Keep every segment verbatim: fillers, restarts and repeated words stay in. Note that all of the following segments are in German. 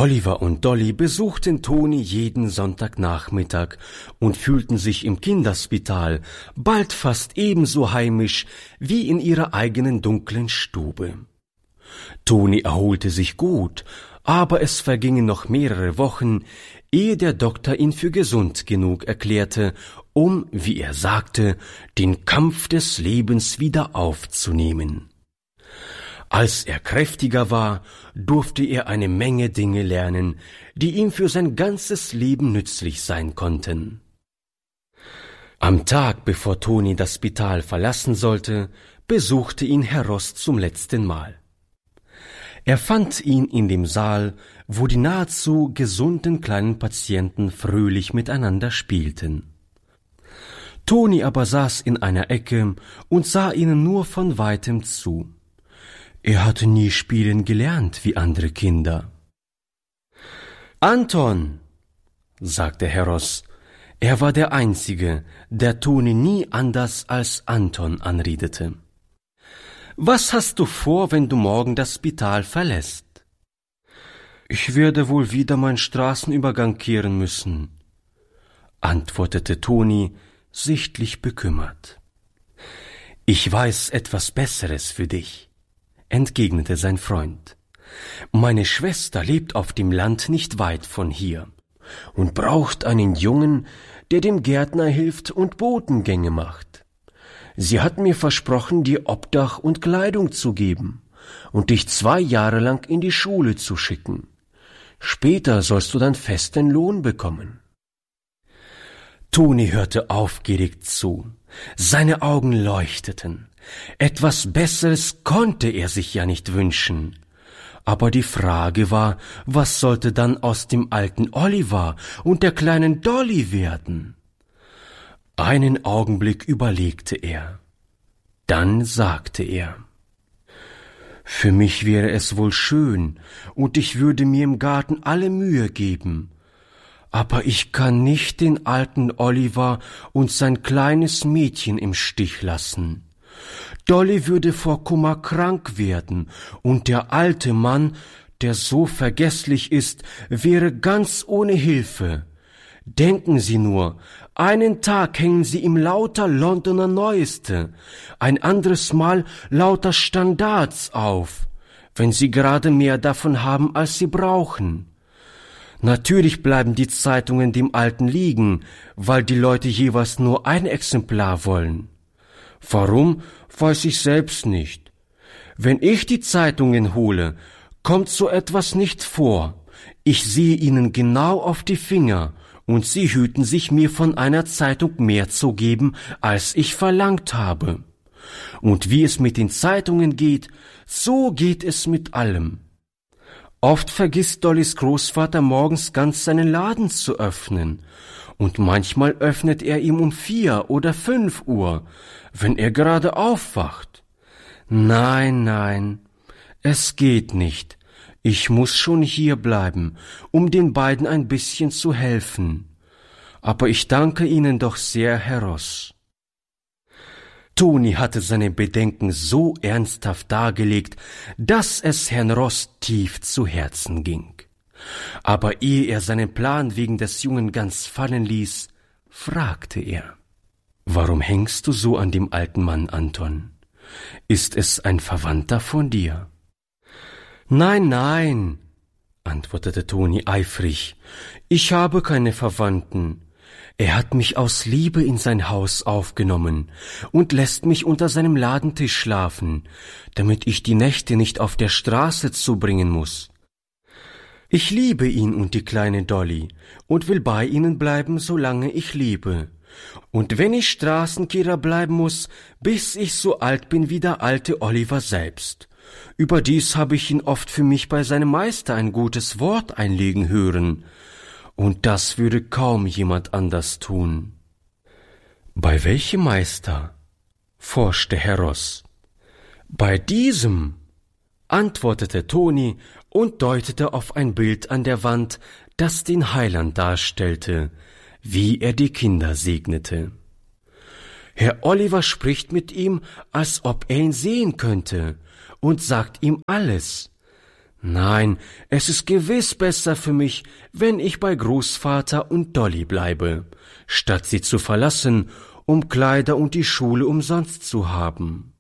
Oliver und Dolly besuchten Toni jeden Sonntagnachmittag und fühlten sich im Kinderspital bald fast ebenso heimisch wie in ihrer eigenen dunklen Stube. Toni erholte sich gut, aber es vergingen noch mehrere Wochen, ehe der Doktor ihn für gesund genug erklärte, um, wie er sagte, den Kampf des Lebens wieder aufzunehmen. Als er kräftiger war, durfte er eine Menge Dinge lernen, die ihm für sein ganzes Leben nützlich sein konnten. Am Tag, bevor Toni das Spital verlassen sollte, besuchte ihn Herr Ross zum letzten Mal. Er fand ihn in dem Saal, wo die nahezu gesunden kleinen Patienten fröhlich miteinander spielten. Toni aber saß in einer Ecke und sah ihnen nur von weitem zu. Er hatte nie spielen gelernt wie andere Kinder. »Anton«, sagte Herr Ross. Er war der Einzige, der Toni nie anders als Anton anredete. »Was hast du vor, wenn du morgen das Spital verlässt?« »Ich werde wohl wieder meinen Straßenübergang kehren müssen«, antwortete Toni, sichtlich bekümmert. »Ich weiß etwas Besseres für dich«, entgegnete sein Freund. »Meine Schwester lebt auf dem Land nicht weit von hier und braucht einen Jungen, der dem Gärtner hilft und Botengänge macht. Sie hat mir versprochen, dir Obdach und Kleidung zu geben und dich zwei Jahre lang in die Schule zu schicken. Später sollst du dann festen Lohn bekommen.« Toni hörte aufgeregt zu. Seine Augen leuchteten. Etwas Besseres konnte er sich ja nicht wünschen. Aber die Frage war, was sollte dann aus dem alten Oliver und der kleinen Dolly werden? Einen Augenblick überlegte er. Dann sagte er: »Für mich wäre es wohl schön, und ich würde mir im Garten alle Mühe geben. Aber ich kann nicht den alten Oliver und sein kleines Mädchen im Stich lassen. Dolly würde vor Kummer krank werden, und der alte Mann, der so vergesslich ist, wäre ganz ohne Hilfe. Denken Sie nur, einen Tag hängen Sie ihm lauter Londoner Neueste, ein anderes Mal lauter Standards auf, wenn Sie gerade mehr davon haben, als Sie brauchen. Natürlich bleiben die Zeitungen dem Alten liegen, weil die Leute jeweils nur ein Exemplar wollen. Warum, weiß ich selbst nicht. Wenn ich die Zeitungen hole, kommt so etwas nicht vor. Ich sehe ihnen genau auf die Finger, und sie hüten sich, mir von einer Zeitung mehr zu geben, als ich verlangt habe. Und wie es mit den Zeitungen geht, so geht es mit allem. Oft vergisst Dollys Großvater morgens ganz seinen Laden zu öffnen, und manchmal öffnet er ihm um vier oder fünf Uhr, wenn er gerade aufwacht. Nein, nein, es geht nicht. Ich muss schon hier bleiben, um den beiden ein bisschen zu helfen. Aber ich danke Ihnen doch sehr, Herr Ross.« Toni hatte seine Bedenken so ernsthaft dargelegt, dass es Herrn Ross tief zu Herzen ging. Aber ehe er seinen Plan wegen des Jungen ganz fallen ließ, fragte er: »Warum hängst du so an dem alten Mann, Anton? Ist es ein Verwandter von dir?« »Nein, nein«, antwortete Toni eifrig, »ich habe keine Verwandten. Er hat mich aus Liebe in sein Haus aufgenommen und lässt mich unter seinem Ladentisch schlafen, damit ich die Nächte nicht auf der Straße zubringen muss. Ich liebe ihn und die kleine Dolly und will bei ihnen bleiben, solange ich lebe. Und wenn ich Straßenkehrer bleiben muss, bis ich so alt bin wie der alte Oliver selbst. Überdies habe ich ihn oft für mich bei seinem Meister ein gutes Wort einlegen hören. Und das würde kaum jemand anders tun.« »Bei welchem Meister?« forschte Herr Ross. »Bei diesem«, antwortete Toni und deutete auf ein Bild an der Wand, das den Heiland darstellte, wie er die Kinder segnete. »Herr Oliver spricht mit ihm, als ob er ihn sehen könnte, und sagt ihm alles. Nein, es ist gewiss besser für mich, wenn ich bei Großvater und Dolly bleibe, statt sie zu verlassen, um Kleider und die Schule umsonst zu haben.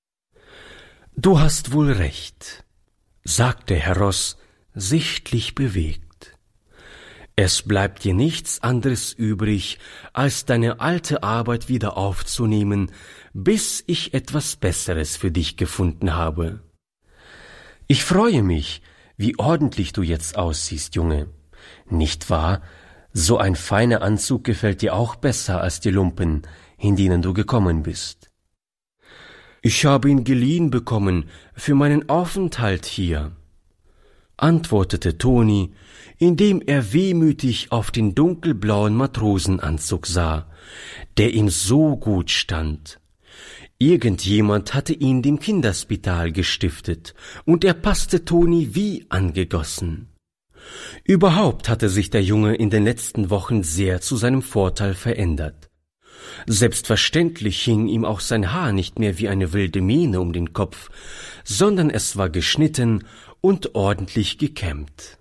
»Du hast wohl recht«, sagte Herr Ross, sichtlich bewegt. »Es bleibt dir nichts anderes übrig, als deine alte Arbeit wieder aufzunehmen, bis ich etwas Besseres für dich gefunden habe. Ich freue mich, wie ordentlich du jetzt aussiehst, Junge. Nicht wahr? So ein feiner Anzug gefällt dir auch besser als die Lumpen, in denen du gekommen bist.« »Ich habe ihn geliehen bekommen für meinen Aufenthalt hier«, antwortete Toni, indem er wehmütig auf den dunkelblauen Matrosenanzug sah, der ihm so gut stand. Irgendjemand hatte ihn dem Kinderspital gestiftet, und er passte Toni wie angegossen. Überhaupt hatte sich der Junge in den letzten Wochen sehr zu seinem Vorteil verändert. Selbstverständlich hing ihm auch sein Haar nicht mehr wie eine wilde Mähne um den Kopf, sondern es war geschnitten und ordentlich gekämmt.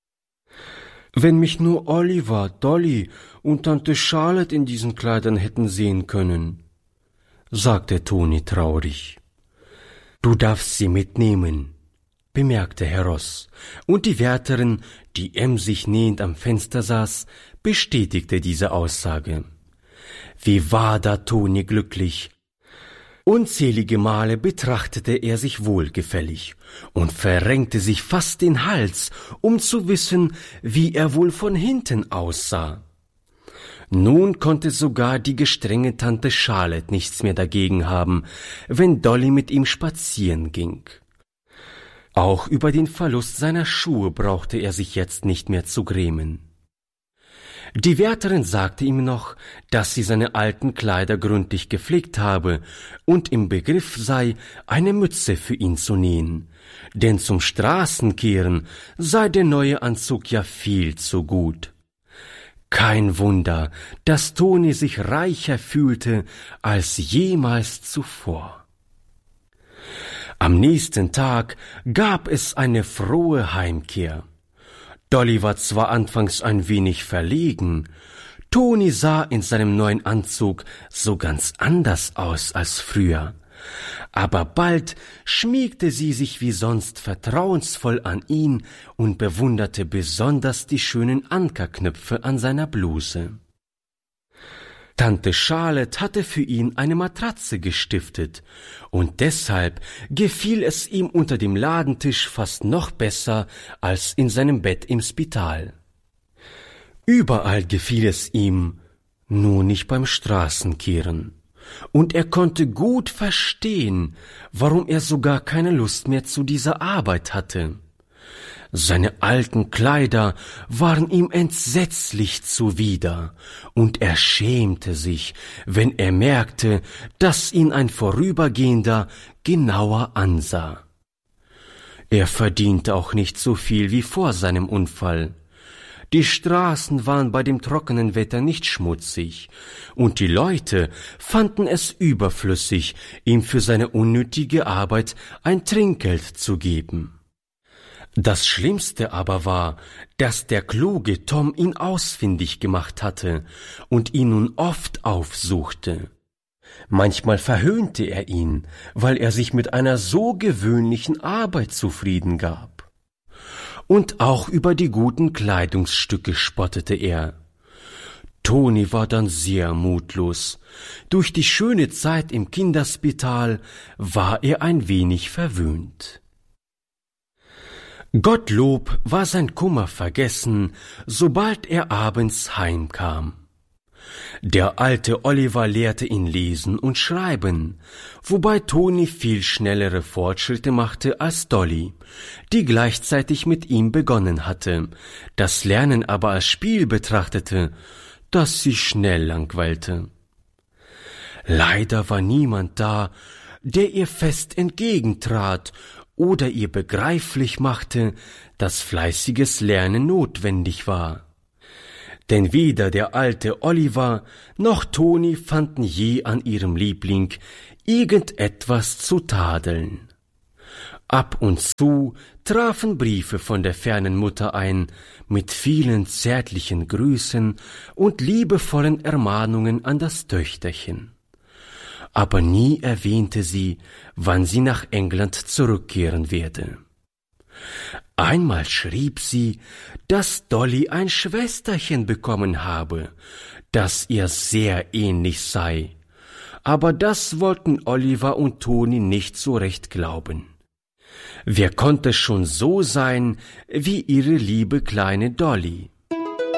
»Wenn mich nur Oliver, Dolly und Tante Charlotte in diesen Kleidern hätten sehen können«, sagte Toni traurig. »Du darfst sie mitnehmen«, bemerkte Herr Ross, und die Wärterin, die emsig nähend am Fenster saß, bestätigte diese Aussage. Wie war da Toni glücklich! Unzählige Male betrachtete er sich wohlgefällig und verrenkte sich fast den Hals, um zu wissen, wie er wohl von hinten aussah. Nun konnte sogar die gestrenge Tante Charlotte nichts mehr dagegen haben, wenn Dolly mit ihm spazieren ging. Auch über den Verlust seiner Schuhe brauchte er sich jetzt nicht mehr zu grämen. Die Wärterin sagte ihm noch, dass sie seine alten Kleider gründlich gepflegt habe und im Begriff sei, eine Mütze für ihn zu nähen, denn zum Straßenkehren sei der neue Anzug ja viel zu gut. Kein Wunder, dass Toni sich reicher fühlte als jemals zuvor. Am nächsten Tag gab es eine frohe Heimkehr. Dolly war zwar anfangs ein wenig verlegen, Toni sah in seinem neuen Anzug so ganz anders aus als früher, aber bald schmiegte sie sich wie sonst vertrauensvoll an ihn und bewunderte besonders die schönen Ankerknöpfe an seiner Bluse. Tante Charlotte hatte für ihn eine Matratze gestiftet, und deshalb gefiel es ihm unter dem Ladentisch fast noch besser als in seinem Bett im Spital. Überall gefiel es ihm, nur nicht beim Straßenkehren, und er konnte gut verstehen, warum er sogar keine Lust mehr zu dieser Arbeit hatte. Seine alten Kleider waren ihm entsetzlich zuwider, und er schämte sich, wenn er merkte, dass ihn ein Vorübergehender genauer ansah. Er verdiente auch nicht so viel wie vor seinem Unfall. Die Straßen waren bei dem trockenen Wetter nicht schmutzig, und die Leute fanden es überflüssig, ihm für seine unnötige Arbeit ein Trinkgeld zu geben. Das Schlimmste aber war, dass der kluge Tom ihn ausfindig gemacht hatte und ihn nun oft aufsuchte. Manchmal verhöhnte er ihn, weil er sich mit einer so gewöhnlichen Arbeit zufrieden gab. Und auch über die guten Kleidungsstücke spottete er. Toni war dann sehr mutlos. Durch die schöne Zeit im Kinderspital war er ein wenig verwöhnt. Gottlob war sein Kummer vergessen, sobald er abends heimkam. Der alte Oliver lehrte ihn lesen und schreiben, wobei Toni viel schnellere Fortschritte machte als Dolly, die gleichzeitig mit ihm begonnen hatte, das Lernen aber als Spiel betrachtete, das sich schnell langweilte. Leider war niemand da, der ihr fest entgegentrat oder ihr begreiflich machte, dass fleißiges Lernen notwendig war. Denn weder der alte Oliver noch Toni fanden je an ihrem Liebling irgendetwas zu tadeln. Ab und zu trafen Briefe von der fernen Mutter ein, mit vielen zärtlichen Grüßen und liebevollen Ermahnungen an das Töchterchen. Aber nie erwähnte sie, wann sie nach England zurückkehren werde. Einmal schrieb sie, dass Dolly ein Schwesterchen bekommen habe, das ihr sehr ähnlich sei, aber das wollten Oliver und Toni nicht so recht glauben. Wer konnte schon so sein wie ihre liebe kleine Dolly?